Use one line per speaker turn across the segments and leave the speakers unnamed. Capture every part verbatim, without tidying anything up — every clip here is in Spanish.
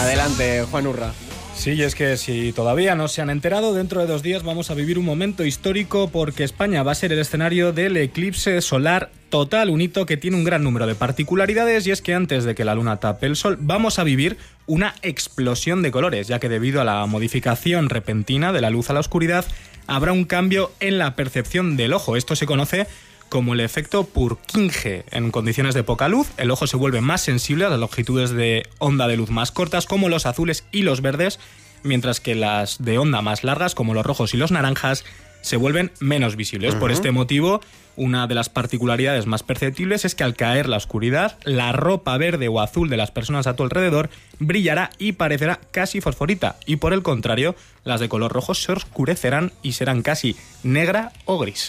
Adelante, Juan Urra.
Sí, y es que si todavía no se han enterado, dentro de dos días vamos a vivir un momento histórico porque España va a ser el escenario del eclipse solar total, un hito que tiene un gran número de particularidades, y es que antes de que la luna tape el sol vamos a vivir una explosión de colores, ya que debido a la modificación repentina de la luz a la oscuridad habrá un cambio en la percepción del ojo. Esto se conoce como el efecto Purkinje. En condiciones de poca luz, el ojo se vuelve más sensible a las longitudes de onda de luz más cortas, como los azules y los verdes, mientras que las de onda más largas, como los rojos y los naranjas, se vuelven menos visibles. Uh-huh. Por este motivo, una de las particularidades más perceptibles es que al caer la oscuridad, la ropa verde o azul de las personas a tu alrededor brillará y parecerá casi fosforita, y por el contrario, las de color rojo se oscurecerán y serán casi negra o gris.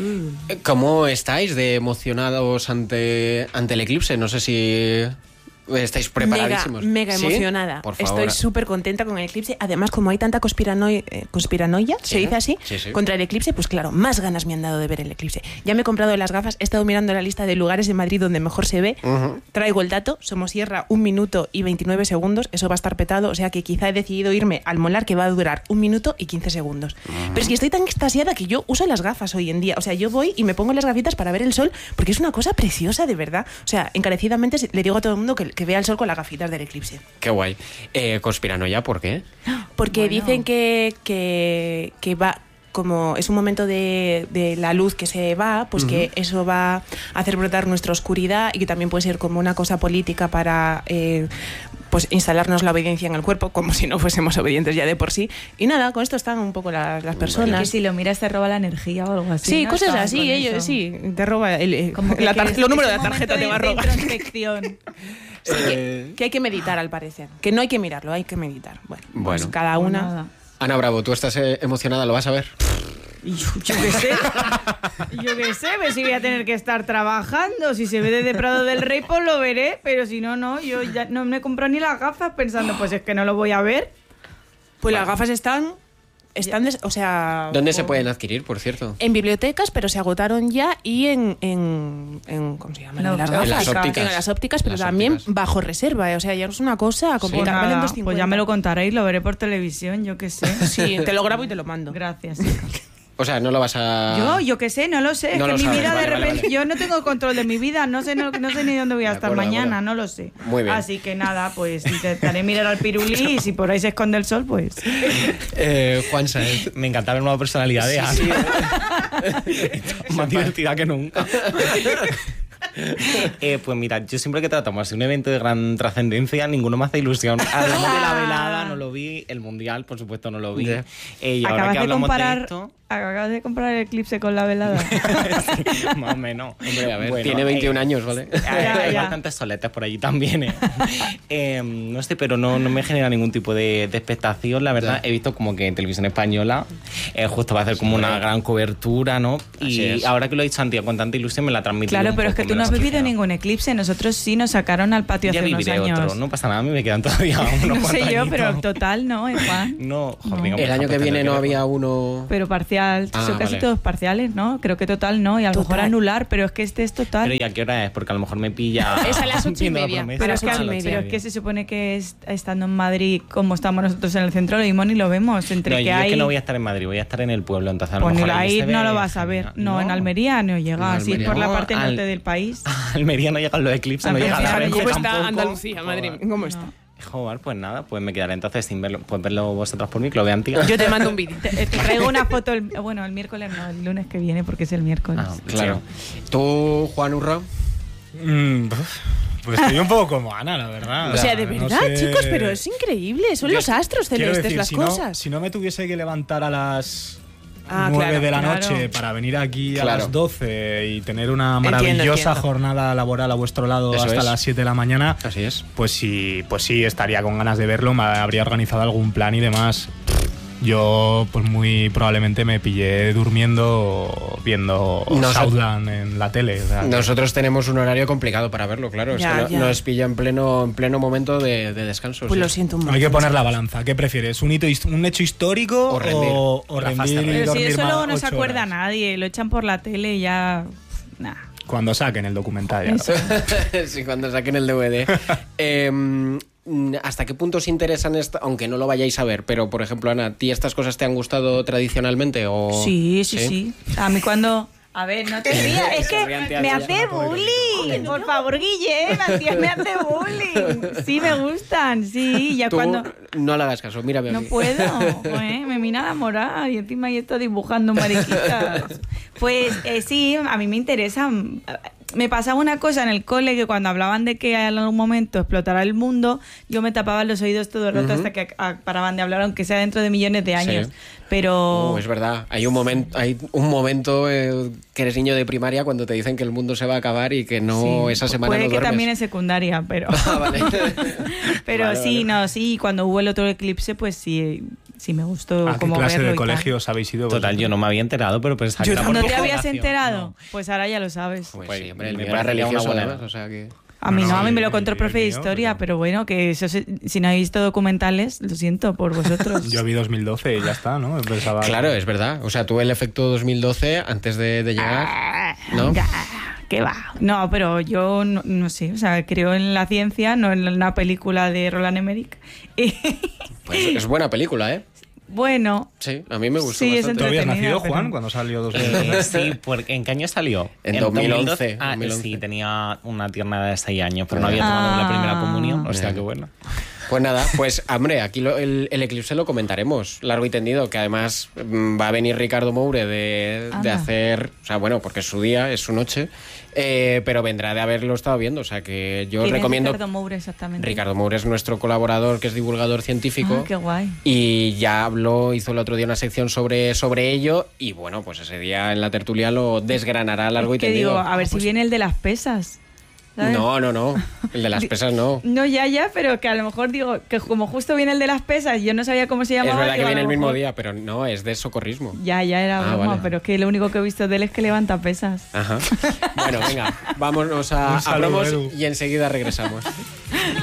¿Cómo estáis de emocionados ante, ante el eclipse? No sé si estáis preparadísimos.
Mega, mega ¿Sí? emocionada.
Por favor.
Estoy súper contenta con el eclipse. Además, como hay tanta conspiranoia, eh, conspiranoia ¿se
sí,
dice así?
Sí, sí.
Contra el eclipse, pues claro, más ganas me han dado de ver el eclipse. Ya me he comprado las gafas, he estado mirando la lista de lugares de Madrid donde mejor se ve. Uh-huh. Traigo el dato, Somosierra, un minuto y veintinueve segundos. Eso va a estar petado, o sea que quizá he decidido irme al Molar, que va a durar un minuto y quince segundos. Uh-huh. Pero es que estoy tan extasiada que yo uso las gafas hoy en día. O sea, yo voy y me pongo las gafitas para ver el sol, porque es una cosa preciosa, de verdad. O sea, encarecidamente le digo a todo el mundo que, que vea el sol con la gafita del eclipse.
Qué guay. Eh, ¿Conspiranoia por qué?
Porque bueno. dicen que, que, que va, como es un momento de, de la luz que se va, pues uh-huh. que eso va a hacer brotar nuestra oscuridad, y que también puede ser como una cosa política para eh, pues instalarnos la obediencia en el cuerpo, como si no fuésemos obedientes ya de por sí. Y nada, con esto están un poco las, las personas.
Bueno, que si lo miras te roba la energía o algo así.
Sí,
¿no?
cosas así, ellos sí, te roba el, el, la tar- los números de la tarjeta te va a robar.
Introspección.
Sí, que, que hay que meditar, al parecer. Que no hay que mirarlo, hay que meditar. Bueno,
bueno.
Pues cada una.
Nada.
Ana Bravo, ¿tú estás eh, emocionada? ¿Lo vas a ver?
Yo, yo qué sé, yo qué sé, pues si voy a tener que estar trabajando. Si se ve desde Prado del Rey, pues lo veré, pero si no, no, yo ya no me compro ni las gafas pensando, pues es que no lo voy a ver.
Pues bueno. Las gafas están, están des, o sea...
¿Dónde o, se pueden adquirir, por cierto?
En bibliotecas, pero se agotaron ya, y en, en, en ¿cómo se llama?
No,
en las
gafas. En las ópticas.
En las ópticas, pero
las
también
ópticas.
bajo reserva, ¿eh? O sea, ya es una cosa complicada.
Pues, nada, pues ya me lo contaréis, lo veré por televisión, yo qué sé.
Sí, te lo grabo y te lo mando.
Gracias.
O sea, no lo vas a...
Yo, yo qué sé, no lo sé.
No
es que
lo
mi
sabes.
vida
Vale,
de
vale,
repente...
vale.
Yo no tengo control de mi vida, no sé, no, no sé ni dónde voy a estar
acuerdo,
mañana, no lo sé.
Muy bien.
Así que nada, pues intentaré mirar al pirulí, y si por ahí se esconde el sol, pues...
Eh, Juan Saez.
Me encanta ver nueva personalidad de Ana. Sí, sí. Más divertida que nunca. Eh, pues mira, yo siempre que tratamos de un evento de gran trascendencia, ninguno me hace ilusión. Además de la velada, no lo vi. El mundial, por supuesto, no lo vi.
Yeah.
Eh, y ahora
acabas
que
de
hablamos
comparar,
de esto...
acabas de comparar el eclipse con la velada.
Sí, más o menos.
Hombre, a ver,
Bueno,
tiene veintiún
eh,
años, ¿vale?
Hay,
Ya,
hay
ya.
bastantes soletes por allí también, ¿eh? eh, no sé, pero no, no me genera ningún tipo de, de expectación, la verdad.
Ya.
He visto como que en Televisión Española eh, justo va a hacer como
Sí,
una
¿verdad?
gran cobertura, ¿no?
Así
Y
es.
ahora que lo ha dicho Santiago con tanta ilusión, me la transmite.
Claro, pero es que tú no has vivido ningún eclipse. Nosotros sí nos sacaron al patio
Ya
hace unos
viviré
años.
otro, no pasa nada, a mí me quedan todavía unos
No sé
cuantos
yo,
añitos.
pero total no, ¿eh, Juan?
No, joder,
No.
venga,
El
pues,
año que
pues,
viene no
tendré
había
que-
uno...
Pero parcial,
Ah,
son casi
vale.
todos parciales, ¿no? Creo que total no, y a lo
Total.
mejor anular, pero es que este es total.
Pero ¿y a qué hora es? Porque a lo mejor me pilla...
Es a las ocho y
viendo la
media.
promesa.
Pero
a
es,
las
que,
ocho y
al-
media.
pero es que se supone que es, estando en Madrid, como estamos nosotros en el centro, lo mismo ni lo vemos. Entre
No,
que
yo
hay...
es que no voy a estar en Madrid, voy a estar en el pueblo, entonces a lo
Pues ni
mejor
la
allí
ir
se
no
ve
lo vas a ver.
genial.
No, en Almería no llega.
En
Así es
Almería.
por la
No,
parte
al-
norte del país.
A Almería no llegan los eclipses, no
Almería
llega la
no
Renfe
llega.
¿Cómo está
tampoco.
Andalucía, madre mía? ¿Cómo está?
No.
Joder, pues nada, pues me quedaré entonces sin verlo. Pues verlo vosotros por mí, que lo vean, tío.
Yo te mando un vídeo.
Te, te traigo una foto, el, bueno, el miércoles no, el lunes que viene, porque es el miércoles.
Ah,
Claro. ¿Tú, Juan Urra?
Mm, pues estoy un poco como Ana, la verdad.
O sea, de
No
verdad,
sé-
chicos, pero es increíble. Son
Yo
los astros
quiero
celestes
decir,
las
si
cosas.
No, si no me tuviese que levantar a las
Ah,
nueve
claro,
de la
claro.
noche para venir aquí a
Claro.
las doce y tener una
Entiendo,
maravillosa
entiendo.
jornada laboral a vuestro lado
Eso
hasta
es.
las siete de la mañana,
Así es.
pues sí, pues sí, estaría con ganas de verlo, me habría organizado algún plan y demás. Yo, pues muy probablemente me pillé durmiendo viendo
Nos-
Southland en la tele. O sea,
Nosotros tenemos un horario complicado para verlo, claro. Es
Ya,
que no-
ya.
nos pilla en pleno, en pleno momento de, de descanso.
Pues
sí.
lo siento un montón.
hay que poner la balanza. ¿Qué prefieres? ¿Un hito, hist- un hecho histórico
O rendir.
o, o La rendir fase y rendir.
Pero si
dormir
eso
más
luego no se
ocho
acuerda
horas?
nadie, lo echan por la tele y ya... Nah.
Cuando saquen el documental. ya lo-
Sí, cuando saquen el D V D. Eh, ¿hasta qué punto os interesan, esta, aunque no lo vayáis a ver? Pero, por ejemplo, Ana, ¿a ti estas cosas te han gustado tradicionalmente? O...
Sí, sí, sí, sí. A mí cuando... A ver, no te rías, es que me hace bullying. Por favor, Guille, Matías me hace bullying. Sí, me gustan, sí. Ya
Tú
cuando...
no le hagas caso, mírame a
No
mí.
puedo, ¿eh? Me mira la moral y encima ahí estoy dibujando mariquitas. Pues eh, sí, a mí me interesa. Me pasaba una cosa en el cole que cuando hablaban de que en algún momento explotará el mundo, yo me tapaba los oídos todo el rato uh-huh. hasta que a, a, paraban de hablar, aunque sea dentro de millones de años. Sí. Pero...
Uh, es verdad, hay un momento, hay un momento eh, que eres niño de primaria cuando te dicen que el mundo se va a acabar y que no
sí,
esa semana
puede
no
que
duermes.
También en secundaria, pero...
Ah, vale.
pero
vale,
sí,
vale.
no, sí, cuando hubo el otro eclipse, pues sí... Sí, me gustó
¿A qué
como
clase
verlo
de
y
colegio
tal.
os habéis ido?
Total,
vosotros?
yo no me había enterado, pero pensaba
Yo
que era por
¿No te
tu
habías
generación.
enterado?
No.
Pues ahora ya lo sabes.
Pues
Pues
sí, hombre, el
me
mío era
parecía una
religioso
buena
además,
edad.
o sea que...
A mí
No,
no,
no,
a mí me lo
el-
contó el
el
profe de
mío,
historia,
pero-
pero bueno, que eso se- si no habéis visto documentales, lo siento por vosotros.
Yo vi dos mil doce y ya está, ¿no? Pensaba
Claro, es verdad. O sea, tú el efecto dos mil doce, antes de, de llegar, ¿no?
Ah, ¿Qué va? No, pero yo no, no sé, o sea, creo en la ciencia, no en una película de Roland Emmerich. Y,
Pues es buena película, ¿eh?
bueno,
Sí, a mí me gustó
Sí, es
bastante.
¿Tú habías
entretenida,
nacido,
pero-
Juan, cuando salió dos mil doce?
Eh, sí, porque ¿en qué año salió?
En dos mil once,
Ah,
dos mil once.
sí, tenía una tierna de seis años, pero no había tomado
Ah.
la primera comunión, o sea
Bien.
que bueno.
Pues nada, pues hombre, aquí lo- el, el eclipse lo comentaremos largo y tendido, que además mm, va a venir Ricardo Moure de, de
Anda.
hacer, o sea, bueno, porque es su día, es su noche, eh, pero vendrá de haberlo estado viendo, o sea que yo
¿quién es
recomiendo...
Ricardo Moure exactamente?
Ricardo Moure es nuestro colaborador, que es divulgador científico.
Ah, qué guay.
Y ya habló, hizo el otro día una sección sobre, sobre ello y bueno, pues ese día en la tertulia lo desgranará largo y
que
tendido.
digo, a ver
Ah,
si
pues-
viene el de las pesas. ¿sabes?
No, no, no, el de las pesas no.
No, ya, ya, pero que a lo mejor digo que como justo viene el de las pesas, yo no sabía cómo se llamaba.
Es verdad que
digo, a
viene
lo
el mismo
mejor-
día, pero no, es de socorrismo.
Ya, ya era
Ah,
broma,
vale.
pero es que lo único que he visto de él es que levanta pesas.
Ajá. Bueno, venga, vámonos a,
Un
a
saludo,
promos
Edu.
y enseguida regresamos.